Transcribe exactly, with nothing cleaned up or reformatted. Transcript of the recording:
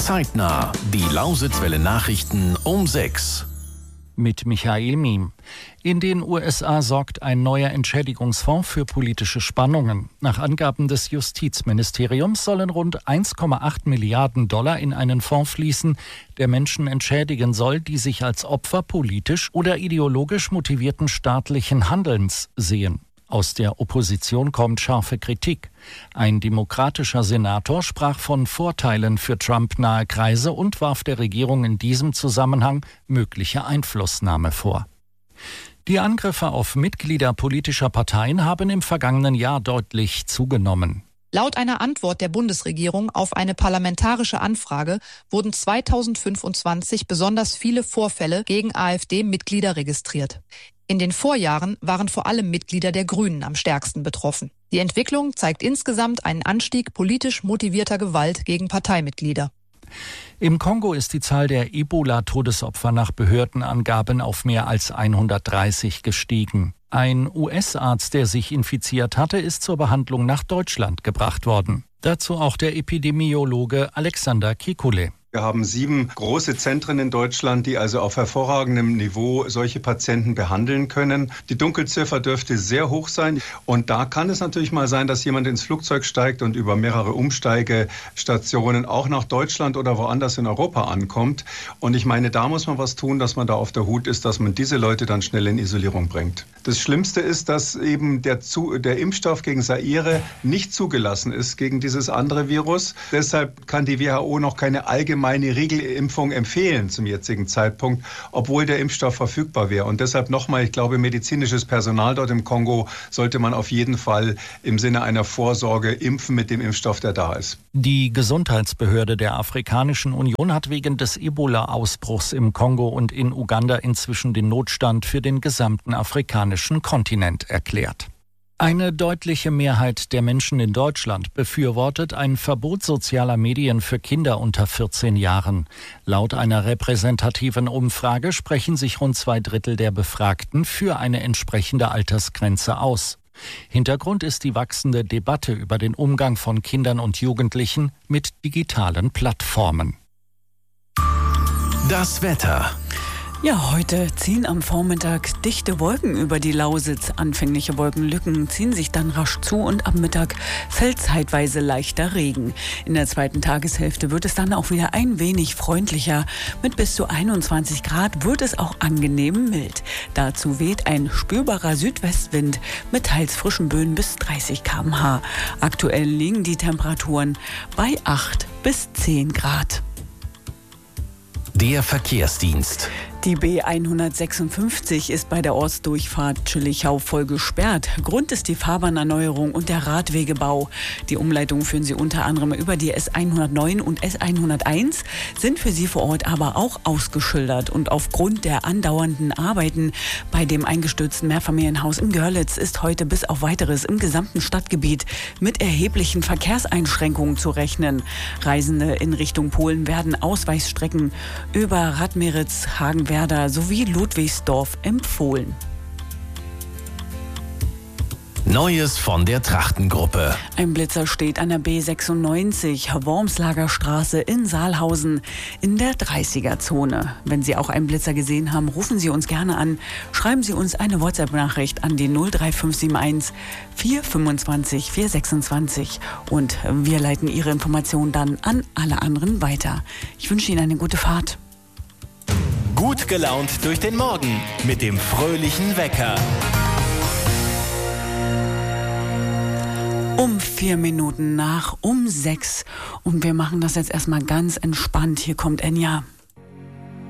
Zeitnah. Die Lausitzwelle Nachrichten um sechs. Mit Michael Miem. In den U S A sorgt ein neuer Entschädigungsfonds für politische Spannungen. Nach Angaben des Justizministeriums sollen rund eins Komma acht Milliarden Dollar in einen Fonds fließen, der Menschen entschädigen soll, die sich als Opfer politisch oder ideologisch motivierten staatlichen Handelns sehen. Aus der Opposition kommt scharfe Kritik. Ein demokratischer Senator sprach von Vorteilen für Trump-nahe Kreise und warf der Regierung in diesem Zusammenhang mögliche Einflussnahme vor. Die Angriffe auf Mitglieder politischer Parteien haben im vergangenen Jahr deutlich zugenommen. Laut einer Antwort der Bundesregierung auf eine parlamentarische Anfrage wurden zweitausendfünfundzwanzig besonders viele Vorfälle gegen AfD-Mitglieder registriert. In den Vorjahren waren vor allem Mitglieder der Grünen am stärksten betroffen. Die Entwicklung zeigt insgesamt einen Anstieg politisch motivierter Gewalt gegen Parteimitglieder. Im Kongo ist die Zahl der Ebola-Todesopfer nach Behördenangaben auf mehr als hundertdreißig gestiegen. Ein U S-Arzt, der sich infiziert hatte, ist zur Behandlung nach Deutschland gebracht worden. Dazu auch der Epidemiologe Alexander Kekulé. Wir haben sieben große Zentren in Deutschland, die also auf hervorragendem Niveau solche Patienten behandeln können. Die Dunkelziffer dürfte sehr hoch sein. Und da kann es natürlich mal sein, dass jemand ins Flugzeug steigt und über mehrere Umsteigestationen auch nach Deutschland oder woanders in Europa ankommt. Und ich meine, da muss man was tun, dass man da auf der Hut ist, dass man diese Leute dann schnell in Isolierung bringt. Das Schlimmste ist, dass eben der, Zu- der Impfstoff gegen Zaire nicht zugelassen ist, gegen dieses andere Virus. Deshalb kann die W H O noch keine allgemeine eine Regelimpfung empfehlen zum jetzigen Zeitpunkt, obwohl der Impfstoff verfügbar wäre. Und deshalb nochmal, ich glaube, medizinisches Personal dort im Kongo sollte man auf jeden Fall im Sinne einer Vorsorge impfen mit dem Impfstoff, der da ist. Die Gesundheitsbehörde der Afrikanischen Union hat wegen des Ebola-Ausbruchs im Kongo und in Uganda inzwischen den Notstand für den gesamten afrikanischen Kontinent erklärt. Eine deutliche Mehrheit der Menschen in Deutschland befürwortet ein Verbot sozialer Medien für Kinder unter vierzehn Jahren. Laut einer repräsentativen Umfrage sprechen sich rund zwei Drittel der Befragten für eine entsprechende Altersgrenze aus. Hintergrund ist die wachsende Debatte über den Umgang von Kindern und Jugendlichen mit digitalen Plattformen. Das Wetter. Ja, heute ziehen am Vormittag dichte Wolken über die Lausitz. Anfängliche Wolkenlücken ziehen sich dann rasch zu und am Mittag fällt zeitweise leichter Regen. In der zweiten Tageshälfte wird es dann auch wieder ein wenig freundlicher. Mit bis zu einundzwanzig Grad wird es auch angenehm mild. Dazu weht ein spürbarer Südwestwind mit teils frischen Böen bis dreißig Kilometer pro Stunde. Aktuell liegen die Temperaturen bei acht bis zehn Grad. Der Verkehrsdienst. Die B hundertsechsundfünfzig ist bei der Ortsdurchfahrt Tschillichau voll gesperrt. Grund ist die Fahrbahnerneuerung und der Radwegebau. Die Umleitung führen Sie unter anderem über die S hundertneun und S hunderteins, sind für Sie vor Ort aber auch ausgeschildert. Und aufgrund der andauernden Arbeiten bei dem eingestürzten Mehrfamilienhaus in Görlitz ist heute bis auf Weiteres im gesamten Stadtgebiet mit erheblichen Verkehrseinschränkungen zu rechnen. Reisende in Richtung Polen werden Ausweichstrecken über Radmeritz, Hagenwerder sowie Ludwigsdorf empfohlen. Neues von der Trachtengruppe. Ein Blitzer steht an der B sechsundneunzig, Wormslager Straße in Saalhausen in der dreißiger-Zone. Wenn Sie auch einen Blitzer gesehen haben, rufen Sie uns gerne an. Schreiben Sie uns eine WhatsApp-Nachricht an die null drei fünf sieben eins vier fünfundzwanzig vier sechsundzwanzig und wir leiten Ihre Informationen dann an alle anderen weiter. Ich wünsche Ihnen eine gute Fahrt. Gut gelaunt durch den Morgen mit dem fröhlichen Wecker. Um vier Minuten nach um sechs. Und wir machen das jetzt erstmal ganz entspannt. Hier kommt Enya.